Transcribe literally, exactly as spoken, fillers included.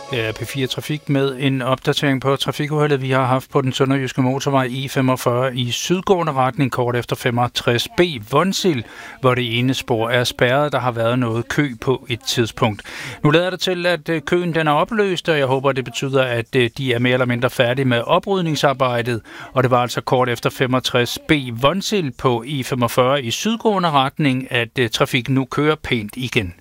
Ja, P fire Trafik med en opdatering på trafikuheldet, vi har haft på den sønderjyske motorvej E femogfyrre i sydgående retning kort efter femogtres B Vonsild, hvor det ene spor er spærret. Der har været noget kø på et tidspunkt. Nu lader det til, at køen den er opløst, og jeg håber, det betyder, at de er mere eller mindre færdige med oprydningsarbejdet. Og det var altså kort efter femogtres B Vonsild på E femogfyrre i sydgående retning, at trafikken nu kører pænt igen.